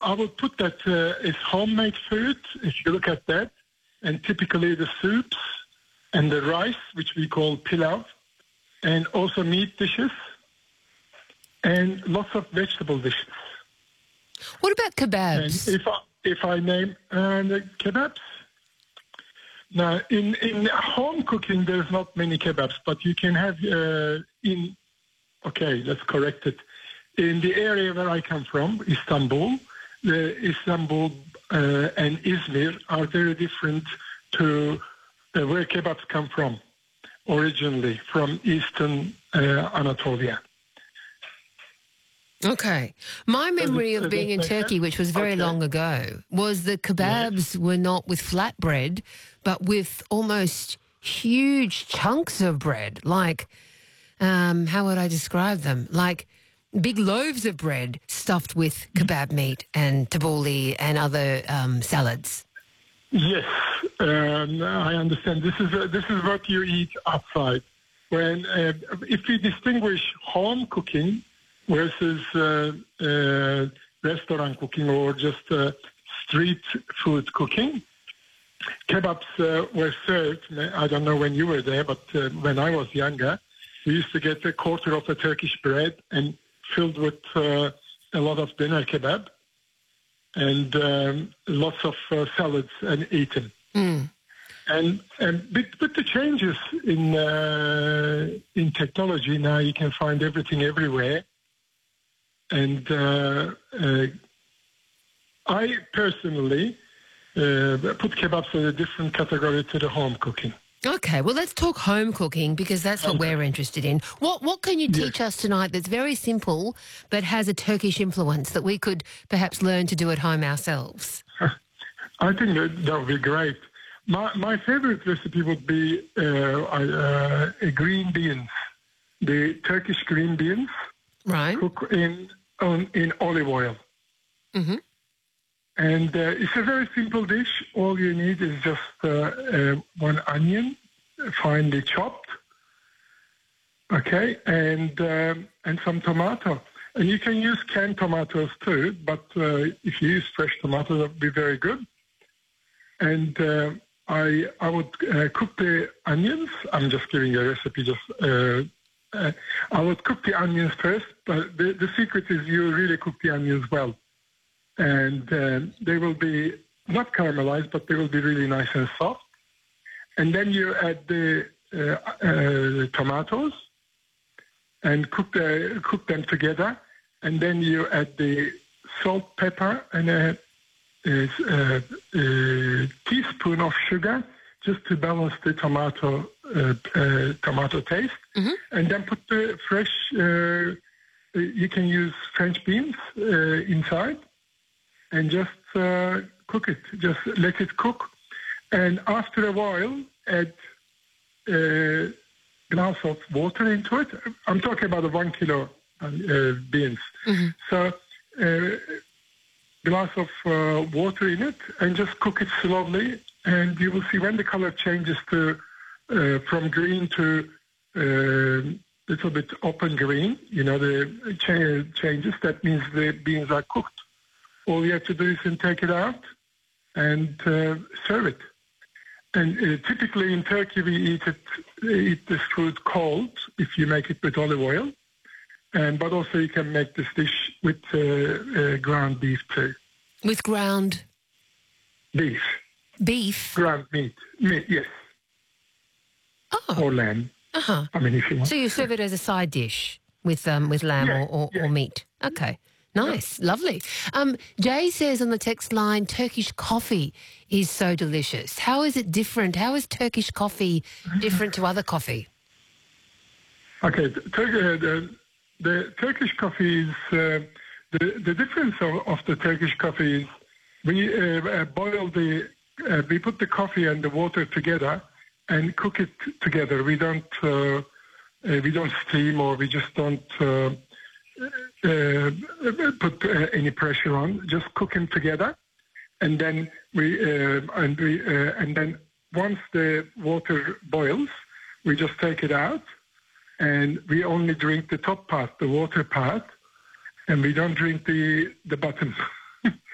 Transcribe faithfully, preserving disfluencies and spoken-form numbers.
I would put that uh, it's homemade food, if you look at that, and typically the soups and the rice, which we call pilav, and also meat dishes, and lots of vegetable dishes. What about kebabs? And if I, if I name uh, the kebabs, now in, in home cooking there's not many kebabs, but you can have uh, in, okay, let's correct it. In the area where I come from, Istanbul, the Istanbul uh, and Izmir are very different to uh, where kebabs come from, originally from eastern uh, Anatolia. Okay. My memory Does it- of being in does that make Turkey, sense? which was very Okay. long ago, was the kebabs were not with flatbread, but with almost huge chunks of bread. Like, um, how would I describe them? Like big loaves of bread stuffed with kebab meat and tabbouleh and other um, salads. Yes, um, I understand. This is uh, this is what you eat outside. When uh, if we distinguish home cooking versus uh, uh, restaurant cooking or just uh, street food cooking, kebabs uh, were served. I don't know when you were there, but uh, when I was younger, we used to get a quarter of a Turkish bread and filled with uh, a lot of dinner kebab and um, lots of uh, salads and eaten. Mm. And, and with, with the changes in uh, in technology now, you can find everything everywhere. And uh, uh, I personally uh, put kebabs in a different category to the home cooking. Okay, well, let's talk home cooking because that's what we're interested in. What what can you teach us tonight that's very simple but has a Turkish influence that we could perhaps learn to do at home ourselves? I think that, that would be great. My my favorite recipe would be uh, uh, uh, green beans, the Turkish green beans, Right. cook in on, in olive oil. Mm-hmm. And uh, it's a very simple dish. All you need is just uh, uh, one onion, finely chopped, okay, and um, and some tomato. And you can use canned tomatoes too, but uh, if you use fresh tomatoes, that would be very good. And uh, I I would uh, cook the onions. I'm just giving you a recipe. Just uh, uh, I would cook the onions first, but the, the secret is you really cook the onions well. And uh, they will be not caramelized, but they will be really nice and soft. And then you add the uh, uh, tomatoes and cook the cook them together. And then you add the salt, pepper, and a, a, a, a teaspoon of sugar just to balance the tomato uh, uh, tomato taste. Mm-hmm. And then put the fresh. Uh, you can use French beans uh, inside. And just uh, cook it. Just let it cook. And after a while, add a glass of water into it. I'm talking about a one kilo uh, beans. Mm-hmm. So a uh, glass of uh, water in it and just cook it slowly. And you will see when the color changes to uh, from green to a uh, little bit open green, you know, the ch- changes. That means the beans are cooked. All you have to do is then take it out and uh, serve it. And uh, typically in Turkey, we eat it, eat this food cold if you make it with olive oil. And but also you can make this dish with uh, uh, ground beef too. With ground Beef, beef? ground meat, meat, yes, Oh, or lamb. uh-huh. I mean, if you want. So you serve it as a side dish with um with lamb Yeah, or, or, yeah. or meat. Okay. Nice. Lovely. Um, Jay says on the text line, Turkish coffee is so delicious. How is it different? How is Turkish coffee different to other coffee? Okay, the, Tur- uh, the, the Turkish coffee is uh, the the difference of, of the Turkish coffee is we uh, uh, boil the uh, we put the coffee and the water together and cook it together. We don't uh, uh, we don't steam or we just don't uh, uh, put uh, any pressure on. Just cook them together, and then we uh, and we uh, and then once the water boils, we just take it out. And we only drink the top part, the water part, and we don't drink the the bottom.